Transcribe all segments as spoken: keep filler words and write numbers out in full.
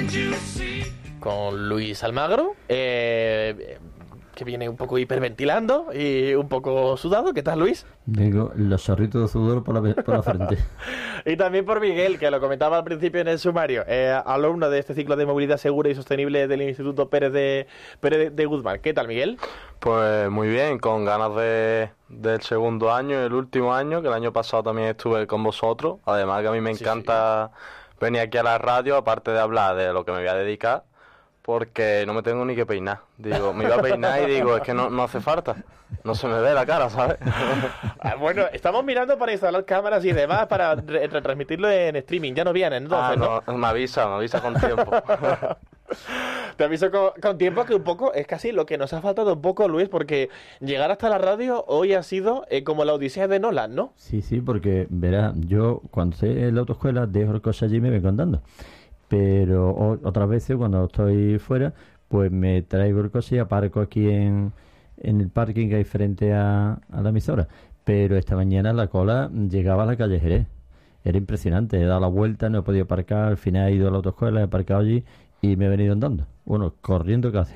Con Luis Almagro, eh, que viene un poco hiperventilando y un poco sudado. ¿Qué tal, Luis? Vengo los chorritos de sudor por la, por la frente. Y también por Miguel, que lo comentaba al principio en el sumario, eh, alumno de este ciclo de movilidad segura y sostenible del Instituto Pérez de, Pérez de, de Guzmán. ¿Qué tal, Miguel? Pues muy bien, con ganas de del segundo año, el último año, que el año pasado también estuve con vosotros. Además que a mí me encanta sí, sí. venir aquí a la radio, aparte de hablar de lo que me voy a dedicar, porque no me tengo ni que peinar. Digo, me iba a peinar y digo, es que no, no hace falta. No se me ve la cara, ¿sabes? Ah, bueno, estamos mirando para instalar cámaras y demás para re retransmitirlo en streaming. Ya no vienen, entonces, ah, no, ¿no? Me avisa, me avisa con tiempo. Te aviso con, con tiempo, que un poco es casi lo que nos ha faltado un poco, Luis, porque llegar hasta la radio hoy ha sido eh, como la odisea de Nolan, ¿no? Sí, sí, porque verás, yo cuando estoy en la autoescuela dejo el coche allí y me vengo andando. Pero o, otras veces cuando estoy fuera, pues me traigo el coche y aparco aquí en, en el parking que hay frente a, a la emisora. Pero esta mañana la cola llegaba a la calle Jerez. Era impresionante, he dado la vuelta, no he podido aparcar, al final he ido a la autoescuela, he aparcado allí y me he venido andando. Bueno, corriendo casi.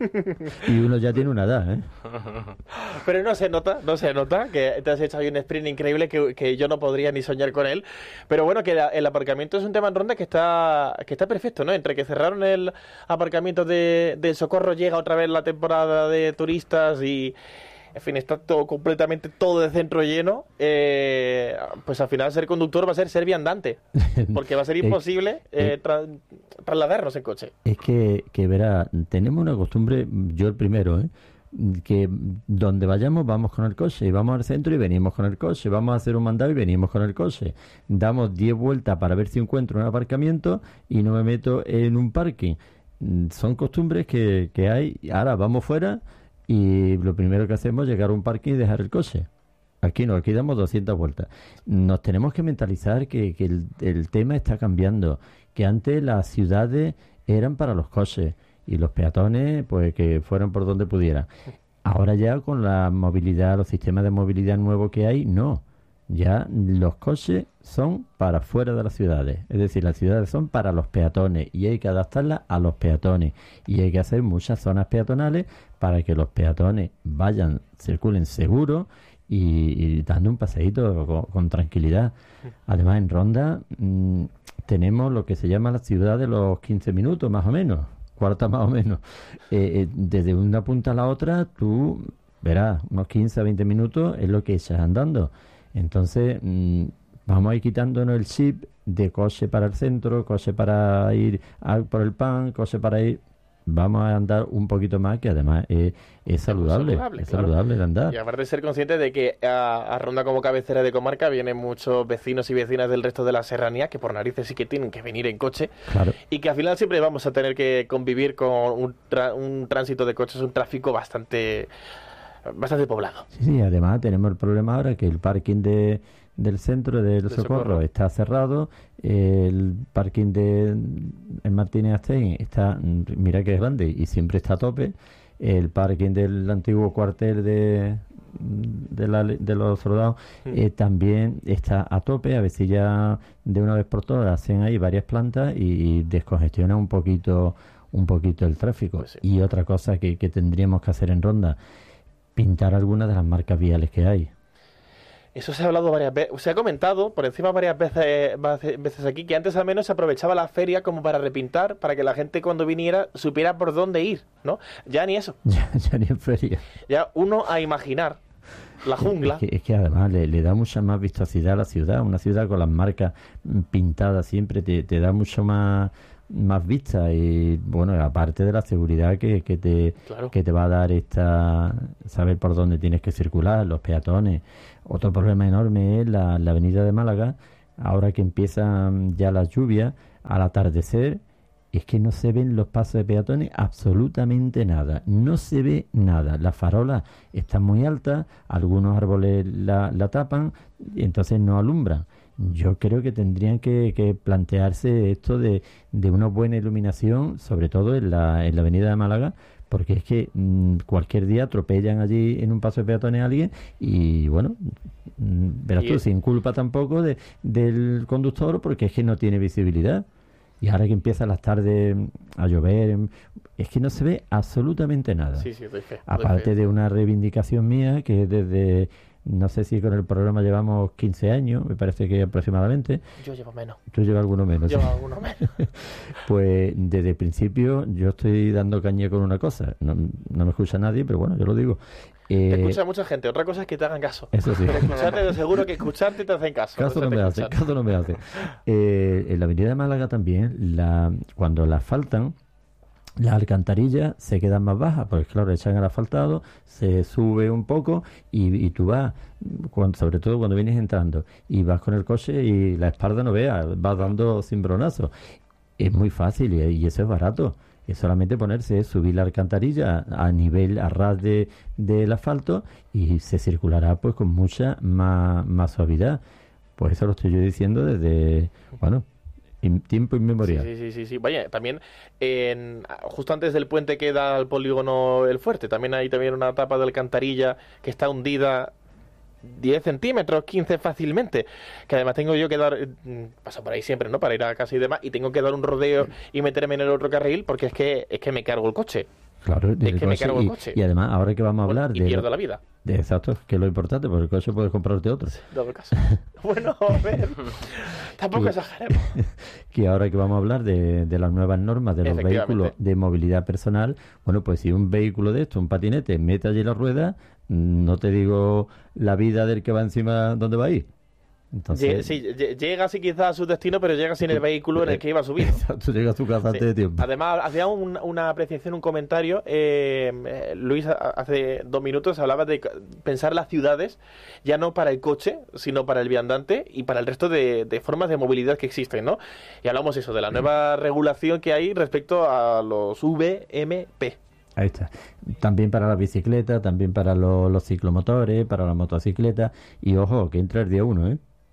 Y uno ya tiene una edad, ¿eh? Pero no se nota, no se nota, que te has hecho ahí un sprint increíble que, que yo no podría ni soñar con él. Pero bueno, que la, el aparcamiento es un tema en Ronda que está que está perfecto, ¿no? Entre que cerraron el aparcamiento de, de Socorro, llega otra vez la temporada de turistas y... En fin, está todo completamente todo de centro lleno. Eh, pues al final ser conductor va a ser ser viandante, porque va a ser imposible eh, tra trasladarnos en coche. Es que, que verá, tenemos una costumbre, yo el primero, ¿eh? que donde vayamos vamos con el coche, y vamos al centro y venimos con el coche, vamos a hacer un mandado y venimos con el coche, damos diez vueltas para ver si encuentro un aparcamiento y no me meto en un parking. Son costumbres que, que hay. Ahora vamos fuera y lo primero que hacemos es llegar a un parking y dejar el coche. Aquí no, aquí damos doscientas vueltas. Nos tenemos que mentalizar que, que el, el tema está cambiando, que antes las ciudades eran para los coches y los peatones pues que fueran por donde pudieran. Ahora ya con la movilidad, los sistemas de movilidad nuevos que hay, no. Ya los coches son para fuera de las ciudades, es decir, las ciudades son para los peatones y hay que adaptarlas a los peatones y hay que hacer muchas zonas peatonales para que los peatones vayan, circulen seguros y, y dando un paseíto con, con tranquilidad. Además, en Ronda mmm, tenemos lo que se llama la ciudad de los quince minutos, más o menos, cuarta más o menos. Eh, eh, desde una punta a la otra, tú verás, unos quince a veinte minutos es lo que echas andando. Entonces, mmm, vamos a ir quitándonos el chip de coche para el centro, coche para ir a, por el pan, coche para ir... Vamos a andar un poquito más, que además es, es saludable, saludable, es saludable claro. de andar. Y aparte de ser consciente de que a, a Ronda como cabecera de comarca vienen muchos vecinos y vecinas del resto de la serranía que por narices sí que tienen que venir en coche. Claro. Y que al final siempre vamos a tener que convivir con un, tra un tránsito de coches, un tráfico bastante... bastante poblado. Sí, sí, además tenemos el problema ahora que el parking de, del centro del de Socorro, Socorro está cerrado, el parking de el Martínez Astein está, mira que es grande y siempre está a tope, el parking del antiguo cuartel de de, la, de los soldados mm. eh, también está a tope, a ver si ya de una vez por todas hacen ahí varias plantas y, y descongestiona un poquito un poquito el tráfico. Pues sí. Y otra cosa que, que tendríamos que hacer en Ronda, pintar algunas de las marcas viales que hay. Eso se ha hablado varias veces, se ha comentado por encima varias veces, veces aquí, que antes al menos se aprovechaba la feria como para repintar, para que la gente cuando viniera supiera por dónde ir, ¿no? Ya ni eso. Ya, ya ni en feria. Ya uno a imaginar la jungla. Es que, es que además le, le da mucha más vistosidad a la ciudad, una ciudad con las marcas pintadas siempre te, te da mucho más... más vista y bueno, aparte de la seguridad que, que te claro. que te va a dar esta saber por dónde tienes que circular, los peatones. Otro problema enorme es la, la avenida de Málaga, ahora que empiezan ya las lluvias, al atardecer es que no se ven los pasos de peatones absolutamente nada, no se ve nada, las farolas están muy altas, algunos árboles la, la tapan y entonces no alumbran. Yo creo que tendrían que, que plantearse esto de, de una buena iluminación, sobre todo en la, en la avenida de Málaga, porque es que mmm, cualquier día atropellan allí en un paso de peatones a alguien y bueno, mmm, verás tú, sin culpa tampoco de, del conductor, porque es que no tiene visibilidad. Y ahora que empiezan las tardes a llover, es que no se ve absolutamente nada. Sí, sí, doy fe, doy Aparte fe. de una reivindicación mía, que es desde, no sé si con el programa llevamos quince años, me parece que aproximadamente. Yo llevo menos. Tú llevas alguno menos. Llevo ¿sí? alguno menos. Pues desde el principio yo estoy dando caña con una cosa. No, no me escucha nadie, pero bueno, yo lo digo. Eh, Te escucha mucha gente. Otra cosa es que te hagan caso. Eso sí. Pero escucharte, de seguro que escucharte te hacen caso. Caso Eso no te me hace, escuchan. caso no me hace. Eh, en la avenida de Málaga también, la, cuando la asfaltan, las alcantarillas se quedan más bajas, pues claro, echan el asfaltado, se sube un poco y, y tú vas, cuando, sobre todo cuando vienes entrando, y vas con el coche y la espalda no veas, vas dando cimbronazos. Es muy fácil y, y eso es barato. Es solamente ponerse, subir la alcantarilla a nivel, a ras de, del asfalto y se circulará pues con mucha más, más suavidad. Pues eso lo estoy yo diciendo desde, bueno, in- tiempo inmemorial. Sí, sí, sí, sí. Vaya, también en, justo antes del puente que da al polígono El Fuerte, también hay también una tapa de alcantarilla que está hundida diez centímetros, quince fácilmente, que además tengo yo que dar, mm, paso por ahí siempre, ¿no? Para ir a casa y demás, y tengo que dar un rodeo y meterme en el otro carril porque es que es que me cargo el coche. Claro, del que me coche, cargo el y, coche. y además ahora que vamos a hablar y de, pierdo lo- la vida. de exacto, que es lo importante, porque el coche puedes comprarte otro. Dado el caso. Bueno, a ver, tampoco Y- exageremos. Que ahora que vamos a hablar de, de las nuevas normas de los Efectivamente. vehículos de movilidad personal, bueno, pues si un vehículo de esto, un patinete, mete allí la rueda, mm, no te digo la vida del que va encima donde va a ir. Lle- Entonces, sí, lle- llega sí quizás a su destino, pero llega sin el vehículo en el que iba a subir. tú llegas a tu casa antes Sí. de tiempo. Además, hacía un- una apreciación, un comentario. eh, eh, Luis, a- hace dos minutos hablaba de ca- pensar las ciudades ya no para el coche, sino para el viandante y para el resto de, de formas de movilidad que existen, ¿no? Y hablamos eso, de la nueva regulación que hay respecto a los V M P. Ahí está. También para la bicicleta, también para lo- los ciclomotores, para la motocicleta. Y ojo, que entra el día uno, ¿eh?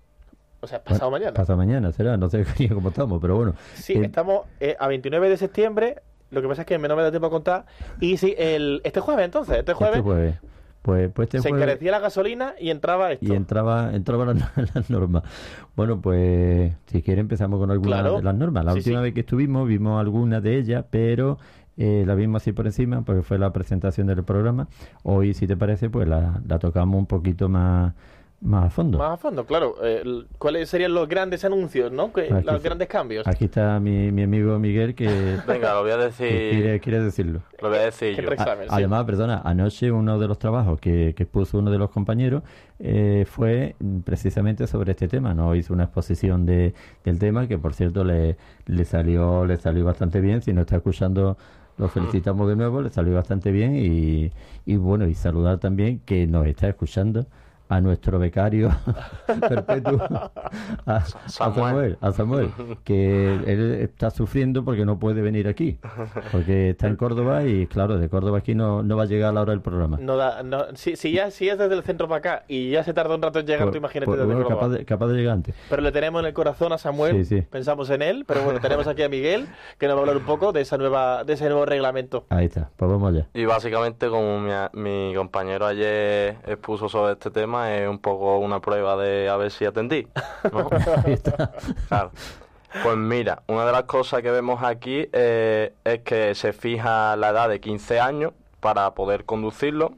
O sea, pasado Bueno, mañana. Pasado mañana será, no sé ni cómo estamos, pero bueno. Sí, Eh, estamos eh, a veintinueve de septiembre. Lo que pasa es que no me da tiempo a contar. Y sí, el, este jueves entonces, este jueves, este jueves. Pues, pues este se jueves- encarecía la gasolina y entraba esto. Y entraba, entraba las, las normas. Bueno, pues si quiere empezamos con algunas Claro. de las normas. La Sí, última sí. vez que estuvimos vimos algunas de ellas, pero eh, la vimos así por encima porque fue la presentación del programa. Hoy, si te parece, pues la, la tocamos un poquito más, más a fondo. Más a fondo, claro. Eh, l- ¿Cuáles serían los grandes anuncios, no? Que, Aquí los está. grandes cambios. Aquí está mi, mi amigo Miguel que, Venga, lo voy a que decir, quiere, quiere decirlo. lo voy a decir ¿Qué yo. traes? A- Examen, sí. Además, perdona, anoche uno de los trabajos que, que expuso uno de los compañeros eh, fue mm, precisamente sobre este tema, ¿no? Hizo una exposición de, del tema que, por cierto, le, le salió le salió bastante bien. Si no está escuchando, lo felicitamos de nuevo, le salió bastante bien y, y bueno, y saludar también que nos está escuchando a nuestro becario perpetuo, a, a Samuel. Samuel, a Samuel, que él está sufriendo porque no puede venir aquí, porque está en Córdoba y claro, de Córdoba aquí no, no va a llegar a la hora del programa. No da, no, si, si ya si es desde el centro para acá y ya se tarda un rato en llegar, Pues- tú imagínate pues, desde bueno, Córdoba. capaz de, capaz de llegar antes. Pero le tenemos en el corazón a Samuel, Sí, sí. pensamos en él, pero bueno, tenemos aquí a Miguel, que nos va a hablar un poco de esa nueva, de ese nuevo reglamento. Ahí está, pues vamos allá. Y básicamente, como mi, a- mi compañero ayer expuso sobre este tema, es un poco una prueba de a ver si atendí, ¿no? Ahí está. Claro. Pues mira, una de las cosas que vemos aquí eh, es que se fija la edad de quince años para poder conducirlo.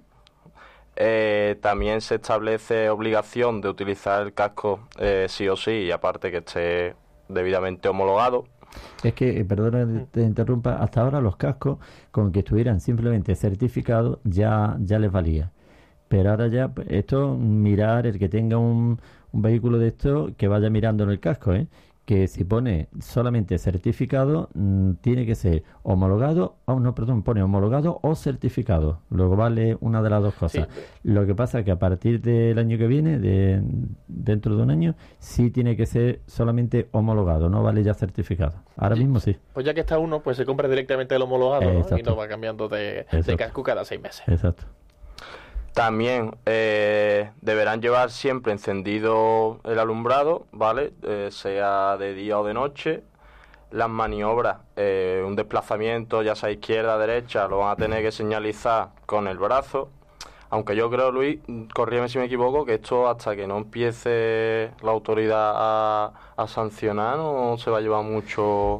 Eh, también se establece obligación de utilizar el casco eh, sí o sí, y aparte que esté debidamente homologado. Es que, eh, perdona que te interrumpa, hasta ahora los cascos, con que estuvieran simplemente certificados, ya, ya les valía. Pero ahora ya, pues, esto, mirar, el que tenga un, un vehículo de esto, que vaya mirando en el casco, ¿eh? Que si pone solamente certificado, mm, tiene que ser homologado, oh, no, perdón, pone homologado o certificado. Luego vale una de las dos cosas. Sí. Lo que pasa es que a partir del año que viene, de, dentro de un año, sí tiene que ser solamente homologado, no vale ya certificado. Ahora mismo sí. Pues ya que está uno, pues se compra directamente el homologado, ¿no? Y Exacto. no va cambiando de, de Exacto. casco cada seis meses. Exacto. También eh, deberán llevar siempre encendido el alumbrado, ¿vale? Eh, sea de día o de noche. Las maniobras, eh, un desplazamiento, ya sea izquierda o derecha, lo van a tener que señalizar con el brazo. Aunque yo creo, Luis, corrígeme si me equivoco, que esto hasta que no empiece la autoridad a, a sancionar no se va a llevar mucho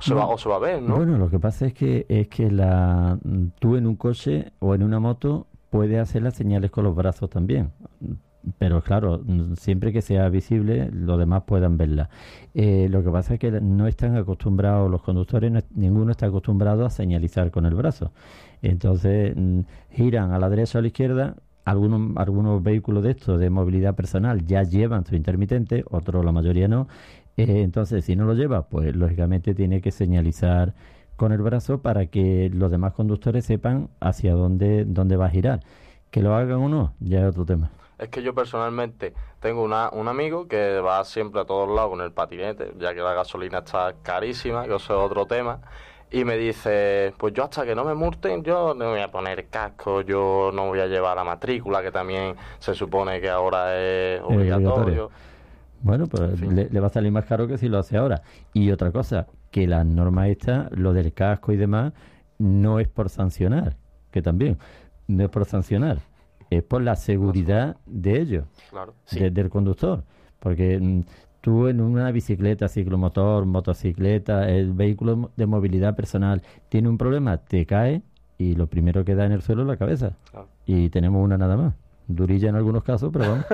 se, no. va, o se va a ver, ¿no? Bueno, lo que pasa es que es que la tú en un coche o en una moto puedes hacer las señales con los brazos también. Pero claro, siempre que sea visible, los demás puedan verla. Eh, lo que pasa es que no están acostumbrados, los conductores, no, ninguno está acostumbrado a señalizar con el brazo. Entonces, giran a la derecha o a la izquierda. Algunos, algunos vehículos de estos de movilidad personal ya llevan su intermitente, otros, la mayoría no. Eh, entonces, si no lo lleva, pues lógicamente tiene que señalizar con el brazo para que los demás conductores sepan hacia dónde, dónde va a girar. Que lo hagan o no, ya es otro tema. Es que yo personalmente tengo una, un amigo que va siempre a todos lados con el patinete, ya que la gasolina está carísima, que eso es otro tema, y me dice, pues yo hasta que no me multen, yo no voy a poner casco, yo no voy a llevar la matrícula, que también se supone que ahora es obligatorio. obligatorio. Bueno, pues En fin. le, le va a salir más caro que si lo hace ahora. Y otra cosa, que las normas estas, lo del casco y demás, no es por sancionar, que también, no es por sancionar. Es por la seguridad de ellos, Claro. Sí. de- del conductor. Porque mm, tú en una bicicleta, ciclomotor, motocicleta, el vehículo de movilidad personal, tiene un problema, te cae y lo primero que da en el suelo es la cabeza. Claro. Y tenemos una nada más. Durilla en algunos casos, pero vamos.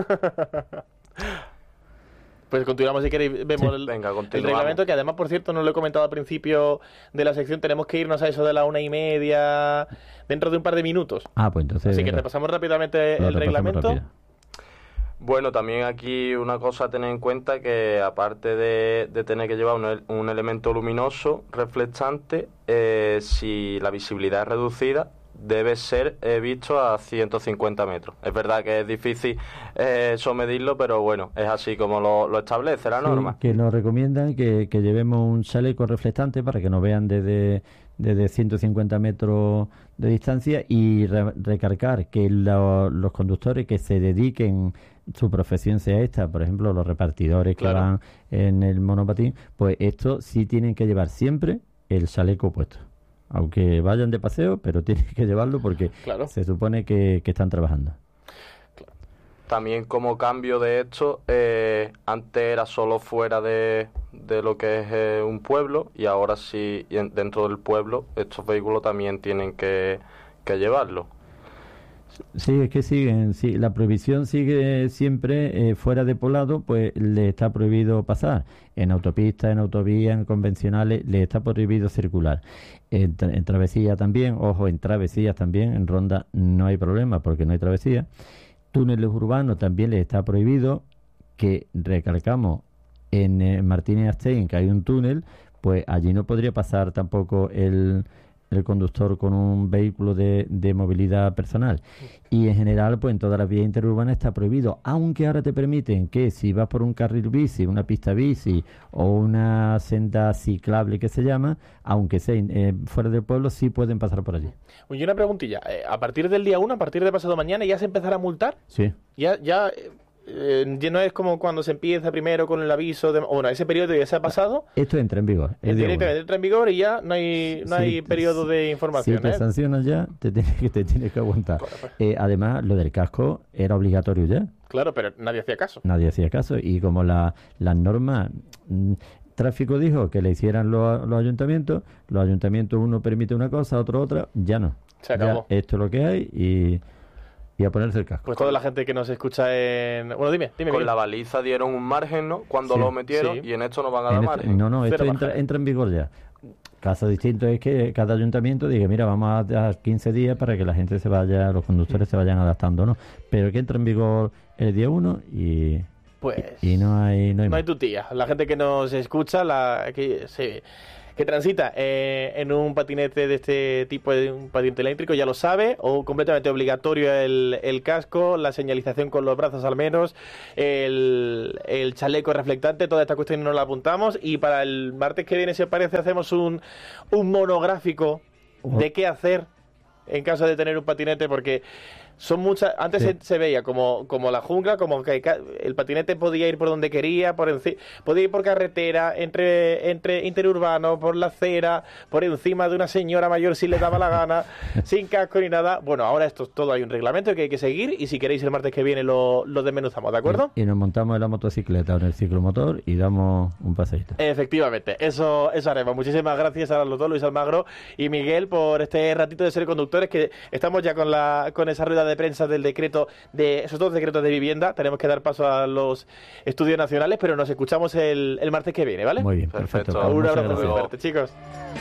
Pues continuamos si queréis, vemos Sí. el, Venga, el continuamos. reglamento, que además, por cierto, no lo he comentado al principio de la sección, tenemos que irnos a eso de la una y media dentro de un par de minutos. Ah, pues entonces... Así que venga, repasamos rápidamente lo el repasamos reglamento. rápido. Bueno, también aquí una cosa a tener en cuenta, que aparte de, de tener que llevar un, el- un elemento luminoso reflectante, eh, si la visibilidad es reducida, debe ser eh, visto a ciento cincuenta metros. Es verdad que es difícil eh, eso medirlo, pero bueno, es así como lo, lo establece la Sí, norma. que nos recomiendan que, que llevemos un chaleco reflectante para que nos vean desde, desde ciento cincuenta metros de distancia, y re- recargar que lo- los conductores que se dediquen, su profesión sea esta, por ejemplo, los repartidores que Claro. van en el monopatín, pues esto sí tienen que llevar siempre el chaleco puesto. Aunque vayan de paseo, pero tienen que llevarlo porque Claro. se supone que, que están trabajando. También como cambio de esto, eh, antes era solo fuera de, de lo que es eh, un pueblo, y ahora sí, y en- dentro del pueblo, estos vehículos también tienen que, que llevarlo. Sí, es que siguen, sí, la prohibición sigue siempre eh, fuera de poblado, pues le está prohibido pasar. En autopistas, en autovías, en convencionales, le está prohibido circular. En, tra- en travesía también, ojo, en travesías también, en ronda no hay problema porque no hay travesía. Túneles urbanos también les está prohibido, que recalcamos en eh, Martínez Astein, que hay un túnel, pues allí no podría pasar tampoco el, el conductor con un vehículo de, de movilidad personal. Y en general, pues en todas las vías interurbanas está prohibido, aunque ahora te permiten que si vas por un carril bici, una pista bici o una senda ciclable que se llama, aunque sea eh, fuera del pueblo, sí pueden pasar por allí. Oye, una preguntilla. Eh, a partir del día uno, a partir de pasado mañana, ¿ya se empezará a multar? Sí. Ya, ya, eh, eh, ya no es como cuando se empieza primero con el aviso de... Bueno, ese periodo ya se ha pasado. Esto entra en vigor. el día uno. Directamente entra en vigor y ya no hay, no Sí, hay te- periodo de información. Si te ¿eh? sancionan ya, te tienes que, te tienes que aguantar. Eh, además, lo del casco era obligatorio ya. Claro, pero nadie hacía caso. Nadie hacía caso. Y como la, las normas... mm, Tráfico dijo que le hicieran los, los ayuntamientos, los ayuntamientos uno permite una cosa, otro otra, ya no. Se Ya acabó. esto es lo que hay y, y a ponerse el casco. Pues toda la gente que nos escucha en... Bueno, dime, dime. Con Miguel. la baliza dieron un margen, ¿no? Cuando Sí. lo metieron, Sí. y en esto no van a dar En esto- margen. no, no, esto Cero entra, margen. entra en vigor ya. Caso distinto es que cada ayuntamiento diga, mira, vamos a dar quince días para que la gente se vaya, los conductores se vayan adaptando, ¿no? Pero que entra en vigor el día uno y, Pues... y no hay, no hay No hay más. tu tía. La gente que nos escucha, la que se que transita eh, en un patinete de este tipo, de un patinete eléctrico, ya lo sabe, o completamente obligatorio el, el casco, la señalización con los brazos al menos, el, el chaleco reflectante, toda esta cuestión nos la apuntamos, y para el martes que viene, si os parece, hacemos un, un monográfico de qué hacer en caso de tener un patinete, porque Son muchas. Antes Sí. se, se veía como, como la jungla, como que ca- el patinete podía ir por donde quería, por enci- podía ir por carretera, entre, entre interurbano, por la acera, por encima de una señora mayor si le daba la gana, sin casco ni nada. Bueno, ahora esto todo hay un reglamento que hay que seguir y si queréis el martes que viene lo, lo desmenuzamos, ¿de acuerdo? Y, y nos montamos en la motocicleta o en el ciclomotor y damos un paseíto. Efectivamente, eso, eso haremos. Muchísimas gracias a los dos, Luis Almagro y Miguel, por este ratito de ser conductores, que estamos ya con la con esa rueda de prensa del decreto, de esos dos decretos de vivienda. Tenemos que dar paso a los estudios nacionales, pero nos escuchamos el, el martes que viene, ¿vale? Muy bien, Perfecto. perfecto. Pues Un muchas abrazo muy gracias. fuerte, chicos.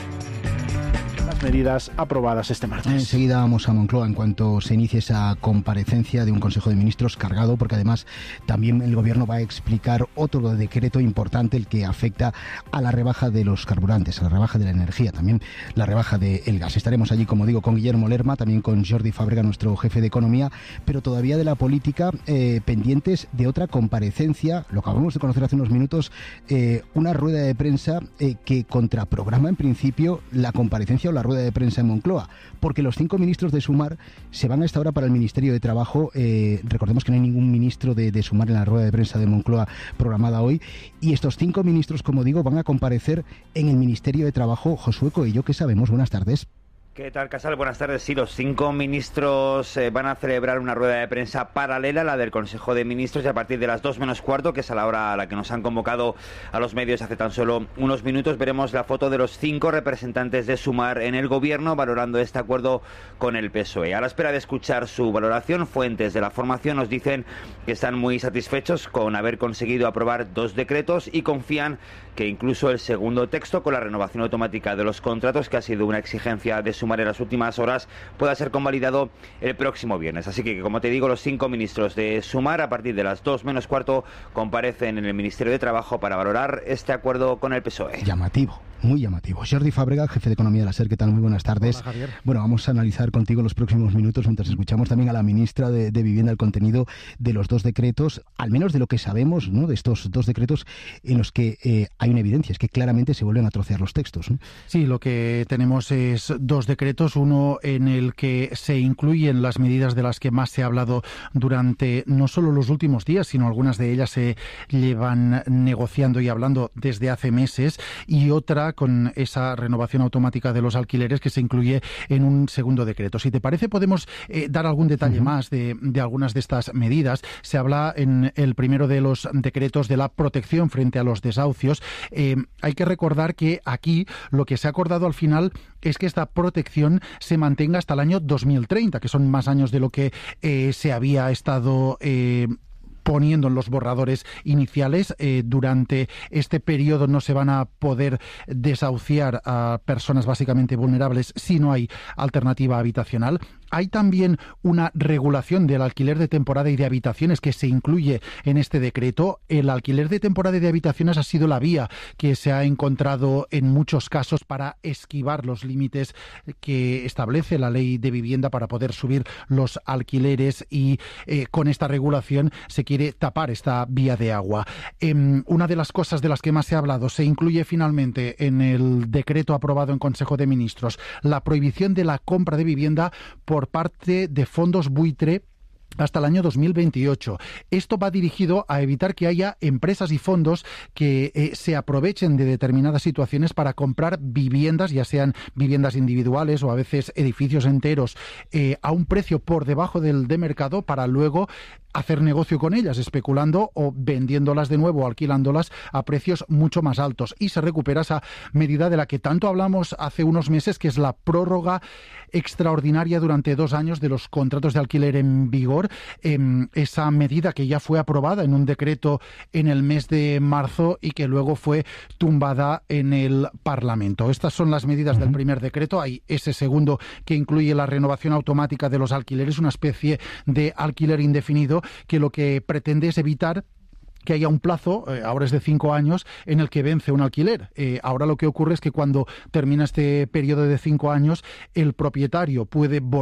Las medidas aprobadas este martes. Enseguida vamos a Moncloa en cuanto se inicie esa comparecencia de un Consejo de Ministros cargado, porque además también el Gobierno va a explicar otro decreto importante, el que afecta a la rebaja de los carburantes, a la rebaja de la energía, también la rebaja del gas. Estaremos allí, como digo, con Guillermo Lerma, también con Jordi Fábrega, nuestro jefe de Economía, pero todavía de la política, eh, pendientes de otra comparecencia, lo acabamos de conocer hace unos minutos, eh, una rueda de prensa eh, que contraprograma en principio la comparecencia o la rueda de prensa en Moncloa, porque los cinco ministros de Sumar se van a esta hora para el Ministerio de Trabajo. Eh, recordemos que no hay ningún ministro de, de Sumar en la rueda de prensa de Moncloa programada hoy, y estos cinco ministros, como digo, van a comparecer en el Ministerio de Trabajo. Josué Coello, ¿qué sabemos? Buenas tardes. ¿Qué tal, Casal? Buenas tardes. Sí, los cinco ministros eh, van a celebrar una rueda de prensa paralela a la del Consejo de Ministros, y a partir de las dos menos cuarto, que es a la hora a la que nos han convocado a los medios hace tan solo unos minutos, veremos la foto de los cinco representantes de Sumar en el Gobierno valorando este acuerdo con el P S O E. A la espera de escuchar su valoración, fuentes de la formación nos dicen que están muy satisfechos con haber conseguido aprobar dos decretos y confían que incluso el segundo texto, con la renovación automática de los contratos, que ha sido una exigencia de Sumar en las últimas horas, pueda ser convalidado el próximo viernes. Así que, como te digo, los cinco ministros de Sumar, a partir de las dos menos cuarto, comparecen en el Ministerio de Trabajo para valorar este acuerdo con el P S O E. Llamativo, muy llamativo. Jordi Fábrega, jefe de Economía de la SER, ¿qué tal? Muy buenas tardes. Hola, Javier. Bueno, vamos a analizar contigo los próximos minutos, mientras escuchamos también a la ministra de, de Vivienda, el contenido de los dos decretos, al menos de lo que sabemos, ¿no?, de estos dos decretos en los que eh, hay una evidencia, es que claramente se vuelven a trocear los textos, ¿no? Sí, lo que tenemos es dos decretos, uno en el que se incluyen las medidas de las que más se ha hablado durante no solo los últimos días, sino algunas de ellas se llevan negociando y hablando desde hace meses, y otra con esa renovación automática de los alquileres que se incluye en un segundo decreto. Si te parece, podemos eh, dar algún detalle uh-huh. más de, de algunas de estas medidas. Se habla en el primero de los decretos de la protección frente a los desahucios. Eh, hay que recordar que aquí lo que se ha acordado al final es que esta protección se mantenga hasta el año dos mil treinta, que son más años de lo que eh, se había estado eh, poniendo en los borradores iniciales. Eh, durante este periodo no se van a poder desahuciar a personas básicamente vulnerables si no hay alternativa habitacional. Hay también una regulación del alquiler de temporada y de habitaciones que se incluye en este decreto. El alquiler de temporada y de habitaciones ha sido la vía que se ha encontrado en muchos casos para esquivar los límites que establece la ley de vivienda para poder subir los alquileres, y eh, con esta regulación se quiere tapar esta vía de agua. Eh, una de las cosas de las que más se ha hablado, se incluye finalmente en el decreto aprobado en Consejo de Ministros, la prohibición de la compra de vivienda por por parte de fondos buitre hasta el año dos mil veintiocho. Esto va dirigido a evitar que haya empresas y fondos que eh, se aprovechen de determinadas situaciones para comprar viviendas, ya sean viviendas individuales o a veces edificios enteros, eh, a un precio por debajo del de mercado, para luego hacer negocio con ellas, especulando o vendiéndolas de nuevo, alquilándolas a precios mucho más altos. Y se recupera esa medida de la que tanto hablamos hace unos meses, que es la prórroga extraordinaria durante dos años de los contratos de alquiler en vigor. Eh, esa medida que ya fue aprobada en un decreto en el mes de marzo y que luego fue tumbada en el Parlamento. Estas son las medidas uh-huh. del primer decreto. Hay ese segundo que incluye la renovación automática de los alquileres, una especie de alquiler indefinido que lo que pretende es evitar que haya un plazo, eh, ahora es de cinco años, en el que vence un alquiler. Eh, ahora lo que ocurre es que cuando termina este periodo de cinco años, el propietario puede volver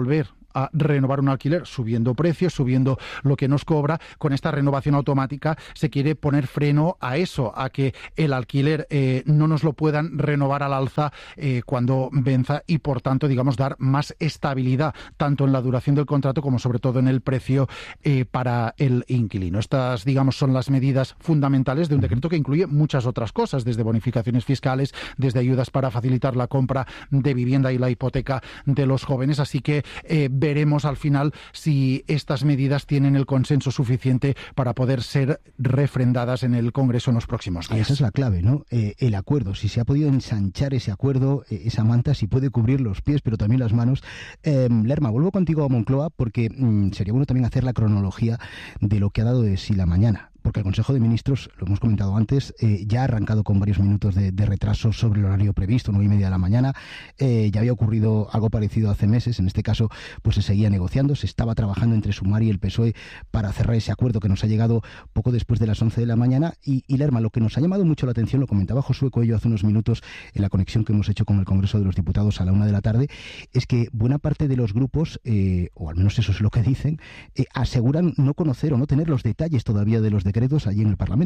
a renovar un alquiler subiendo precios, subiendo lo que nos cobra. Con esta renovación automática se quiere poner freno a eso, a que el alquiler eh, no nos lo puedan renovar al alza eh, cuando venza y, por tanto, digamos, dar más estabilidad tanto en la duración del contrato como sobre todo en el precio eh, para el inquilino. Estas, digamos, son las medidas fundamentales de un decreto que incluye muchas otras cosas, desde bonificaciones fiscales, desde ayudas para facilitar la compra de vivienda y la hipoteca de los jóvenes. Así que eh, veremos al final si estas medidas tienen el consenso suficiente para poder ser refrendadas en el Congreso en los próximos días. Esa es la clave, ¿no? Eh, el acuerdo, si se ha podido ensanchar ese acuerdo, eh, esa manta, si puede cubrir los pies, pero también las manos. Eh, Lerma, vuelvo contigo a Moncloa porque mmm, sería bueno también hacer la cronología de lo que ha dado de sí la mañana. Porque el Consejo de Ministros, lo hemos comentado antes, eh, ya ha arrancado con varios minutos de, de retraso sobre el horario previsto, nueve y media de la mañana. Eh, ya había ocurrido algo parecido hace meses. En este caso, pues se seguía negociando, se estaba trabajando entre Sumar y el P S O E para cerrar ese acuerdo que nos ha llegado poco después de las once de la mañana. Y, y Lerma, lo que nos ha llamado mucho la atención, lo comentaba Josué Coello hace unos minutos en la conexión que hemos hecho con el Congreso de los Diputados a la una de la tarde, es que buena parte de los grupos, eh, o al menos eso es lo que dicen, eh, aseguran no conocer o no tener los detalles todavía de los decretos allí en el Parlamento.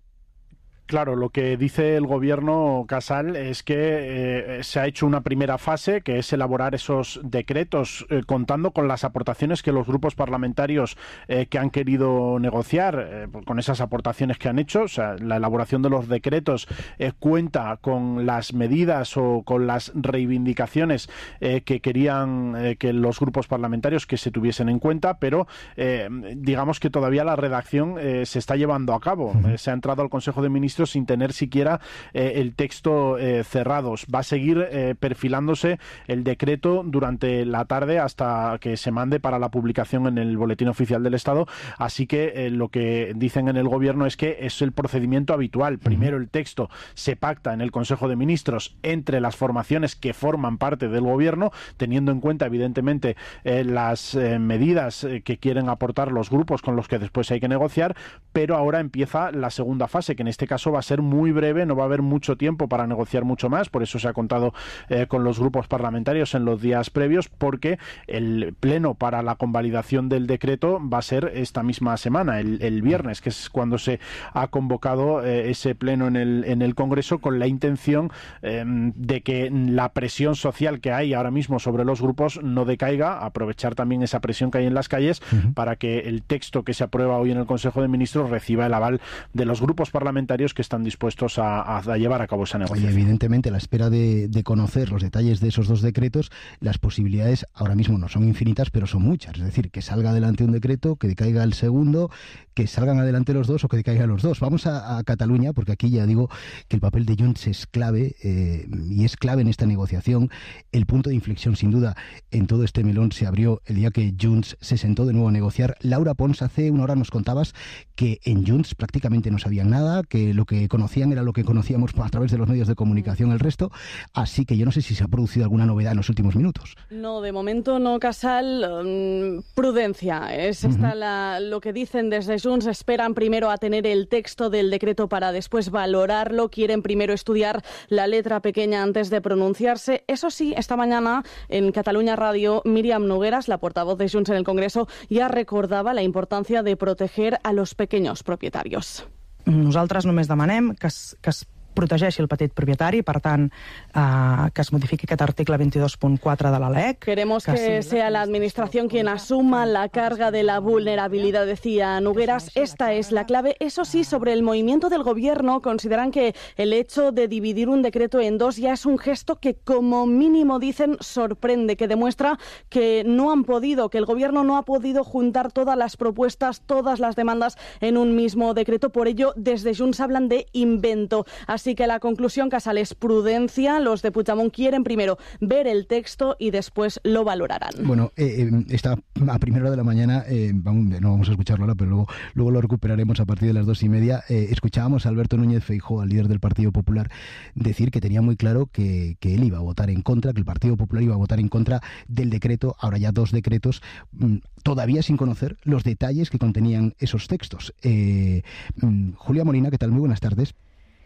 Claro, lo que dice el gobierno, Casal, es que eh, se ha hecho una primera fase, que es elaborar esos decretos, eh, contando con las aportaciones que los grupos parlamentarios eh, que han querido negociar, eh, con esas aportaciones que han hecho. O sea, la elaboración de los decretos eh, cuenta con las medidas o con las reivindicaciones eh, que querían eh, que los grupos parlamentarios que se tuviesen en cuenta, pero eh, digamos que todavía la redacción eh, se está llevando a cabo. Eh, se ha entrado al Consejo de Ministros sin tener siquiera eh, el texto eh, cerrado. Va a seguir eh, perfilándose el decreto durante la tarde hasta que se mande para la publicación en el Boletín Oficial del Estado. Así que eh, lo que dicen en el gobierno es que es el procedimiento habitual. Primero el texto se pacta en el Consejo de Ministros entre las formaciones que forman parte del gobierno, teniendo en cuenta evidentemente eh, las eh, medidas eh, que quieren aportar los grupos con los que después hay que negociar, pero ahora empieza la segunda fase, que en este caso va a ser muy breve, no va a haber mucho tiempo para negociar mucho más. Por eso se ha contado eh, con los grupos parlamentarios en los días previos, porque el pleno para la convalidación del decreto va a ser esta misma semana, el, el viernes, que es cuando se ha convocado eh, ese pleno en el, en el Congreso, con la intención eh, de que la presión social que hay ahora mismo sobre los grupos no decaiga, aprovechar también esa presión que hay en las calles uh-huh. para que el texto que se aprueba hoy en el Consejo de Ministros reciba el aval de los grupos parlamentarios que están dispuestos a, a llevar a cabo esa negociación. Oye, evidentemente, a la espera de, de conocer los detalles de esos dos decretos, las posibilidades ahora mismo no son infinitas, pero son muchas. Es decir, que salga adelante un decreto, que decaiga el segundo, que salgan adelante los dos o que decaigan los dos. Vamos a, a Cataluña, porque aquí ya digo que el papel de Junts es clave eh, y es clave en esta negociación. El punto de inflexión, sin duda, en todo este melón se abrió el día que Junts se sentó de nuevo a negociar. Laura Pons, hace una hora nos contabas que en Junts prácticamente no sabían nada, que lo que conocían era lo que conocíamos a través de los medios de comunicación el resto, así que yo no sé si se ha producido alguna novedad en los últimos minutos. No, de momento no, Casal. Um, prudencia, es esta uh-huh. la, lo que dicen desde Junts. Esperan primero a tener el texto del decreto para después valorarlo, quieren primero estudiar la letra pequeña antes de pronunciarse. Eso sí, esta mañana en Catalunya Radio, Míriam Nogueras, la portavoz de Junts en el Congreso, ya recordaba la importancia de proteger a los pequeños propietarios. Nosaltres només demanem que es, que es protegeixi el petit propietari, per tant, eh, que es modifiqui aquest article veintidós punt quatre de la L E C. Queremos que, que sí, sea la Administración quien asuma la carga de la vulnerabilidad, decía Nogueras. Esta es la clave. Eso sí, sobre el movimiento del Gobierno, consideran que el hecho de dividir un decreto en dos ya es un gesto que, como mínimo, dicen, sorprende, que demuestra que no han podido, que el Gobierno no ha podido juntar todas las propuestas, todas las demandas en un mismo decreto. Por ello, desde Junts hablan de invento. Así que la conclusión, Casal, es prudencia. Los de Puigdemont quieren primero ver el texto y después lo valorarán. Bueno, eh, está a primera hora de la mañana, eh, vamos, no vamos a escucharlo ahora, pero luego, luego lo recuperaremos a partir de las dos y media. Eh, escuchábamos a Alberto Núñez Feijóo, al líder del Partido Popular, decir que tenía muy claro que, que él iba a votar en contra, que el Partido Popular iba a votar en contra del decreto, ahora ya dos decretos, mmm, todavía sin conocer los detalles que contenían esos textos. Eh, mmm, Julia Molina, ¿qué tal? Muy buenas tardes.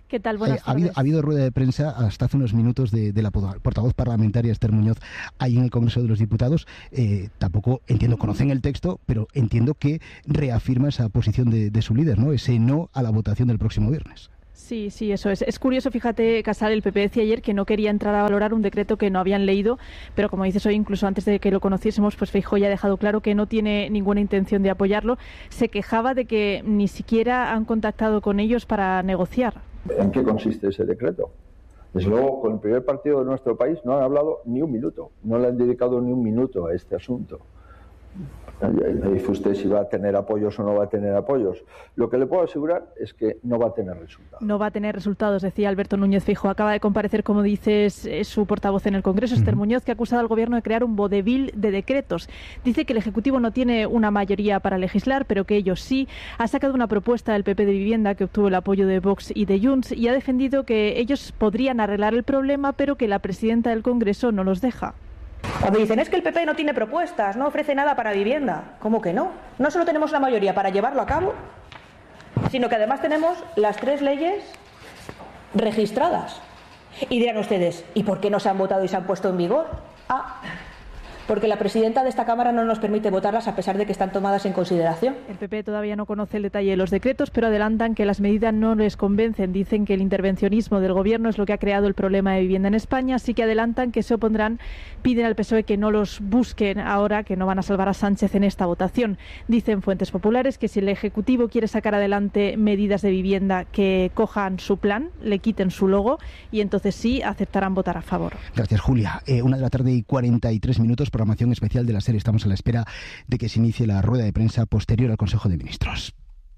¿Qué tal? Buenas eh, ha, habido, ha habido rueda de prensa hasta hace unos minutos de, de la portavoz parlamentaria Esther Muñoz ahí en el Congreso de los Diputados. Eh, tampoco entiendo, conocen el texto, pero entiendo que reafirma esa posición de, de su líder, ¿no? Ese no a la votación del próximo viernes. Sí, sí, eso es. Es curioso, fíjate, Casal, el P P decía ayer que no quería entrar a valorar un decreto que no habían leído, pero como dices hoy, incluso antes de que lo conociésemos, pues Feijóo ya ha dejado claro que no tiene ninguna intención de apoyarlo. Se quejaba de que ni siquiera han contactado con ellos para negociar. ¿En qué consiste ese decreto? Desde luego, con el primer partido de nuestro país no han hablado ni un minuto, no le han dedicado ni un minuto a este asunto. Me dice usted si va a tener apoyos o no va a tener apoyos. Lo que le puedo asegurar es que no va a tener resultados. No va a tener resultados, decía Alberto Núñez Feijóo. Acaba de comparecer, como dices, su portavoz en el Congreso, Esther Muñoz, que ha acusado al Gobierno de crear un vodevil de decretos. Dice que el Ejecutivo no tiene una mayoría para legislar, pero que ellos sí. Ha sacado una propuesta del P P de vivienda que obtuvo el apoyo de Vox y de Junts y ha defendido que ellos podrían arreglar el problema, pero que la presidenta del Congreso no los deja. Cuando dicen es que el P P no tiene propuestas, no ofrece nada para vivienda. ¿Cómo que no? No solo tenemos la mayoría para llevarlo a cabo, sino que además tenemos las tres leyes registradas. Y dirán ustedes, ¿y por qué no se han votado y se han puesto en vigor? Ah, porque la presidenta de esta Cámara no nos permite votarlas a pesar de que están tomadas en consideración. El P P todavía no conoce el detalle de los decretos, pero adelantan que las medidas no les convencen. Dicen que el intervencionismo del Gobierno es lo que ha creado el problema de vivienda en España, así que adelantan que se opondrán, piden al P S O E que no los busquen ahora, que no van a salvar a Sánchez en esta votación. Dicen fuentes populares que si el Ejecutivo quiere sacar adelante medidas de vivienda que cojan su plan, le quiten su logo y entonces sí aceptarán votar a favor. Gracias, Julia. Eh, una de la tarde y cuarenta y tres minutos, programación especial de la serie. Estamos a la espera de que se inicie la rueda de prensa posterior al Consejo de Ministros.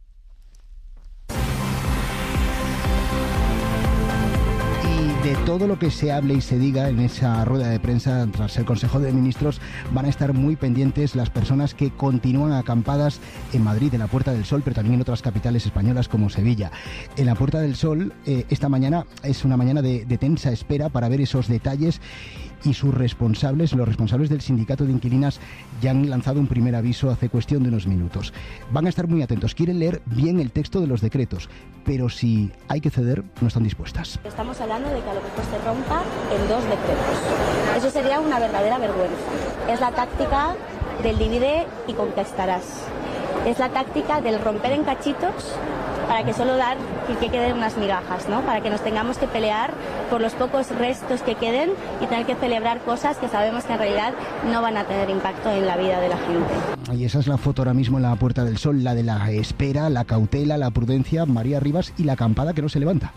Y de todo lo que se hable y se diga en esa rueda de prensa tras el Consejo de Ministros van a estar muy pendientes las personas que continúan acampadas en Madrid, en la Puerta del Sol, pero también en otras capitales españolas como Sevilla. En la Puerta del Sol, eh, esta mañana es una mañana de, de tensa espera para ver esos detalles, y sus responsables, los responsables del sindicato de inquilinas, ya han lanzado un primer aviso hace cuestión de unos minutos. Van a estar muy atentos, quieren leer bien el texto de los decretos, pero si hay que ceder, no están dispuestas. Estamos hablando de que a lo mejor se rompa en dos decretos. Eso sería una verdadera vergüenza. Es la táctica del divide y conquistarás. Es la táctica del romper en cachitos para que solo dar y que queden unas migajas, ¿no? Para que nos tengamos que pelear por los pocos restos que queden y tener que celebrar cosas que sabemos que en realidad no van a tener impacto en la vida de la gente. Y esa es la foto ahora mismo en la Puerta del Sol, la de la espera, la cautela, la prudencia, María Rivas, y la acampada que no se levanta.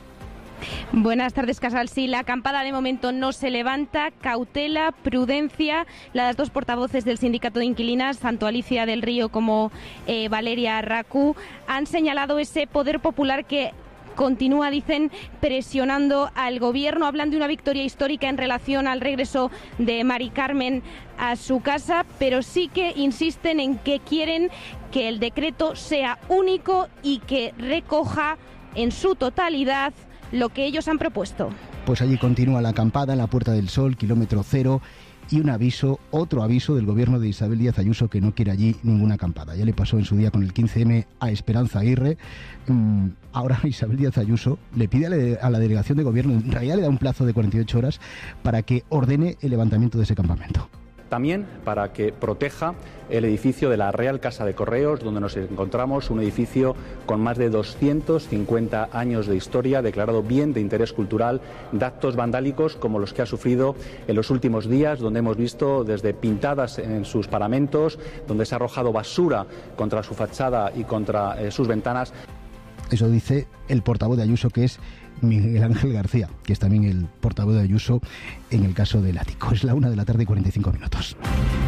Buenas tardes, Casal. Sí, la acampada de momento no se levanta. Cautela, prudencia. Las dos portavoces del sindicato de inquilinas, tanto Alicia del Río como eh, Valeria Racú, han señalado ese poder popular que continúa, dicen, presionando al Gobierno. Hablan de una victoria histórica en relación al regreso de Mari Carmen a su casa, pero sí que insisten en que quieren que el decreto sea único y que recoja en su totalidad lo que ellos han propuesto. Pues allí continúa la acampada en la Puerta del Sol, kilómetro cero, y un aviso, otro aviso del Gobierno de Isabel Díaz Ayuso, que no quiere allí ninguna acampada. Ya le pasó en su día con el quince eme a Esperanza Aguirre. Mm, ahora Isabel Díaz Ayuso le pide a la, a la delegación de Gobierno, en realidad le da un plazo de cuarenta y ocho horas para que ordene el levantamiento de ese campamento. También para que proteja el edificio de la Real Casa de Correos, donde nos encontramos, un edificio con más de doscientos cincuenta años de historia, declarado bien de interés cultural, de actos vandálicos como los que ha sufrido en los últimos días, donde hemos visto desde pintadas en sus paramentos, donde se ha arrojado basura contra su fachada y contra eh, sus ventanas. Eso dice el portavoz de Ayuso, que es Miguel Ángel García, que es también el portavoz de Ayuso en el caso del ático. Es la una de la tarde y cuarenta y cinco minutos.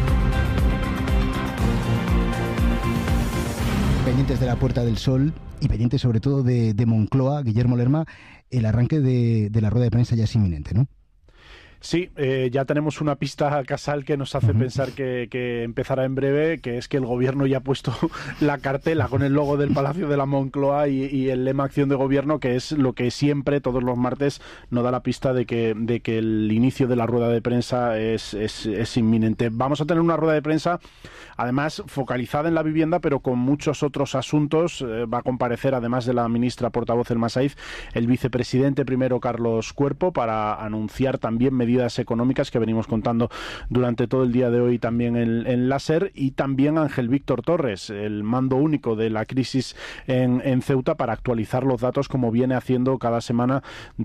Pendientes de la Puerta del Sol y pendientes sobre todo de, de Moncloa, Guillermo Lerma, el arranque de, de la rueda de prensa ya es inminente, ¿no? Sí, eh, ya tenemos una pista, Casal, que nos hace uh-huh. pensar que, que empezará en breve, que es que el gobierno ya ha puesto la cartela con el logo del Palacio de la Moncloa y, y el lema Acción de Gobierno, que es lo que siempre, todos los martes, nos da la pista de que, de que el inicio de la rueda de prensa es, es, es inminente. Vamos a tener una rueda de prensa, además, focalizada en la vivienda, pero con muchos otros asuntos. Eh, va a comparecer, además de la ministra portavoz Elma Saiz, el vicepresidente primero, Carlos Cuerpo, para anunciar también medidas medidas económicas que venimos contando durante todo el día de hoy también en, en la SER, y también Ángel Víctor Torres, el mando único de la crisis en, en Ceuta, para actualizar los datos como viene haciendo cada semana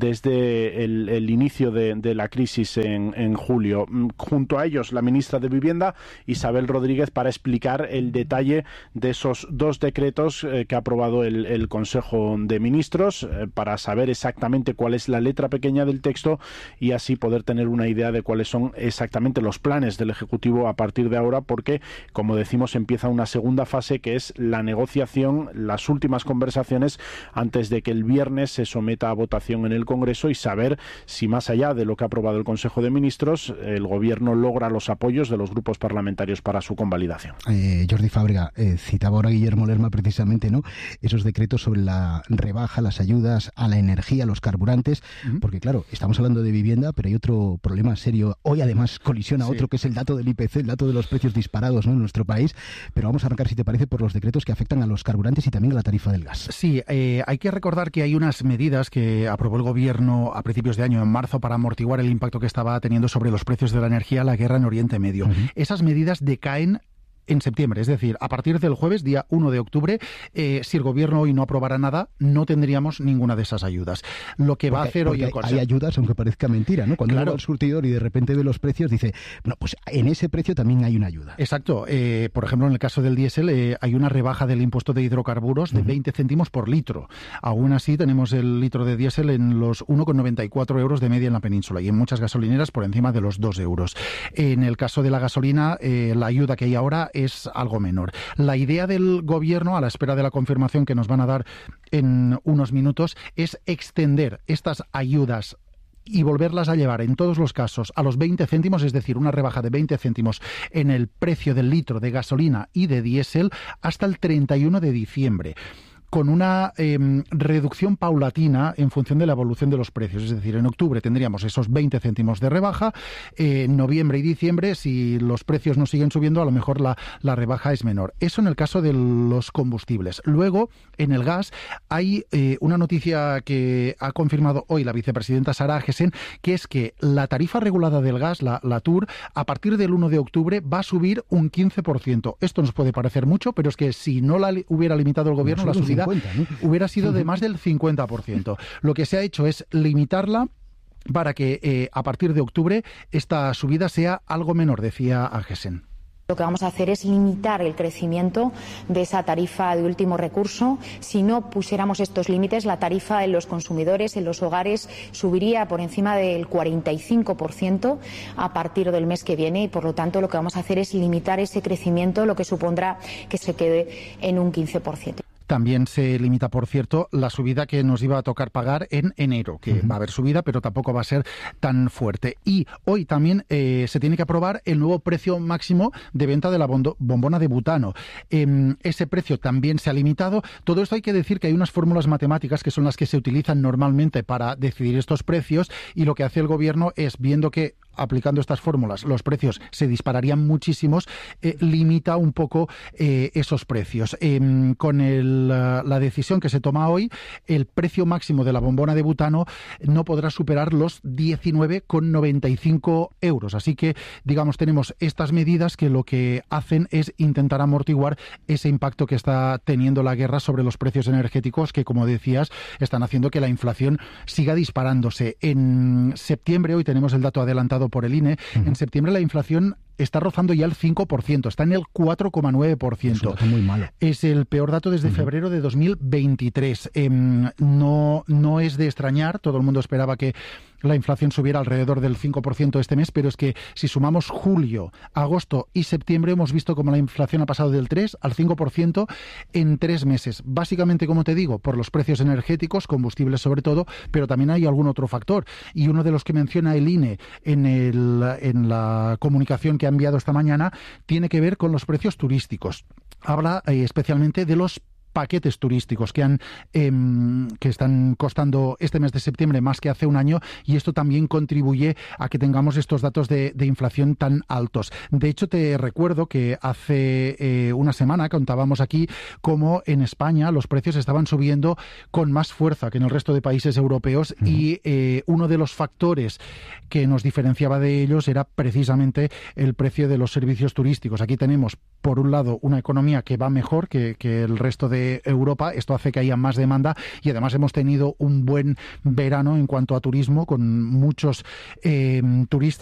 desde el, el inicio de, de la crisis en, en julio. Junto a ellos la ministra de Vivienda, Isabel Rodríguez, para explicar el detalle de esos dos decretos eh, que ha aprobado el, el Consejo de Ministros, eh, para saber exactamente cuál es la letra pequeña del texto y así poder tener tener una idea de cuáles son exactamente los planes del Ejecutivo a partir de ahora, porque, como decimos, empieza una segunda fase, que es la negociación, las últimas conversaciones antes de que el viernes se someta a votación en el Congreso, y saber si, más allá de lo que ha aprobado el Consejo de Ministros, el Gobierno logra los apoyos de los grupos parlamentarios para su convalidación. Eh, Jordi Fábrega, eh, citaba ahora Guillermo Lerma precisamente, ¿no?, esos decretos sobre la rebaja, las ayudas a la energía, a los carburantes, uh-huh. porque claro, estamos hablando de vivienda, pero hay otro problema serio. Hoy además colisiona sí. otro, que es el dato del I P C, el dato de los precios disparados, ¿no?, en nuestro país. Pero vamos a arrancar, si te parece, por los decretos que afectan a los carburantes y también a la tarifa del gas. Sí, eh, hay que recordar que hay unas medidas que aprobó el Gobierno a principios de año, en marzo, para amortiguar el impacto que estaba teniendo sobre los precios de la energía la guerra en Oriente Medio. Uh-huh. Esas medidas decaen en septiembre, es decir, a partir del jueves, día uno de octubre, eh, si el Gobierno hoy no aprobara nada, no tendríamos ninguna de esas ayudas. Lo que porque, va a hacer hoy el Consejo... Hay ayudas, aunque parezca mentira, ¿no? Cuando claro. uno va al surtidor y de repente ve los precios, dice, bueno, pues en ese precio también hay una ayuda. Exacto. Eh, por ejemplo, en el caso del diésel, eh, hay una rebaja del impuesto de hidrocarburos de uh-huh. veinte céntimos por litro. Aún así, tenemos el litro de diésel en los uno con noventa y cuatro euros de media en la península, y en muchas gasolineras por encima de los dos euros. En el caso de la gasolina, eh, la ayuda que hay ahora es algo menos. La idea del Gobierno, a la espera de la confirmación que nos van a dar en unos minutos, es extender estas ayudas y volverlas a llevar en todos los casos a los veinte céntimos, es decir, una rebaja de veinte céntimos en el precio del litro de gasolina y de diésel hasta el treinta y uno de diciembre. Con una eh, reducción paulatina en función de la evolución de los precios. Es decir, en octubre tendríamos esos veinte céntimos de rebaja, eh, en noviembre y diciembre, si los precios no siguen subiendo, a lo mejor la, la rebaja es menor. Eso en el caso de los combustibles. Luego, en el gas, hay eh, una noticia que ha confirmado hoy la vicepresidenta Sara Agesen, que es que la tarifa regulada del gas, la, la T U R, a partir del uno de octubre va a subir un quince por ciento. Esto nos puede parecer mucho, pero es que si no la hubiera limitado el Gobierno, la subida cincuenta, ¿no?, hubiera sido de más del cincuenta por ciento. Lo que se ha hecho es limitarla para que eh, a partir de octubre esta subida sea algo menor, decía Agesen. Lo que vamos a hacer es limitar el crecimiento de esa tarifa de último recurso. Si no pusiéramos estos límites, la tarifa en los consumidores, en los hogares, subiría por encima del cuarenta y cinco por ciento a partir del mes que viene, y por lo tanto lo que vamos a hacer es limitar ese crecimiento, lo que supondrá que se quede en un quince por ciento. También se limita, por cierto, la subida que nos iba a tocar pagar en enero, que uh-huh. va a haber subida, pero tampoco va a ser tan fuerte. Y hoy también eh, se tiene que aprobar el nuevo precio máximo de venta de la bondo, bombona de butano. Eh, ese precio también se ha limitado. Todo esto hay que decir que hay unas fórmulas matemáticas que son las que se utilizan normalmente para decidir estos precios, y lo que hace el Gobierno es, viendo que aplicando estas fórmulas los precios se dispararían muchísimos, eh, limita un poco eh, esos precios. Eh, con el, la, la decisión que se toma hoy, el precio máximo de la bombona de butano no podrá superar los diecinueve con noventa y cinco euros. Así que, digamos, tenemos estas medidas que lo que hacen es intentar amortiguar ese impacto que está teniendo la guerra sobre los precios energéticos, que, como decías, están haciendo que la inflación siga disparándose. En septiembre, hoy tenemos el dato adelantado por el I N E, uh-huh. en septiembre la inflación está rozando ya el cinco por ciento, está en el cuatro coma nueve por ciento. Es muy malo. Es el peor dato desde uh-huh. febrero de dos mil veintitrés. Eh, no, no es de extrañar, todo el mundo esperaba que la inflación subiera alrededor del cinco por ciento este mes, pero es que si sumamos julio, agosto y septiembre hemos visto como la inflación ha pasado del tres al cinco por ciento en tres meses. Básicamente, como te digo, por los precios energéticos, combustibles sobre todo, pero también hay algún otro factor. Y uno de los que menciona el I N E en, el, en la comunicación que ha enviado esta mañana tiene que ver con los precios turísticos. Habla eh, especialmente de los paquetes turísticos que han eh, que están costando este mes de septiembre más que hace un año, y esto también contribuye a que tengamos estos datos de, de inflación tan altos. De hecho, te recuerdo que hace eh, una semana contábamos aquí cómo en España los precios estaban subiendo con más fuerza que en el resto de países europeos, uh-huh. y eh, uno de los factores que nos diferenciaba de ellos era precisamente el precio de los servicios turísticos. Aquí tenemos, por un lado, una economía que va mejor que, que el resto de Europa. Esto hace que haya más demanda y además hemos tenido un buen verano en cuanto a turismo, con muchos eh, turistas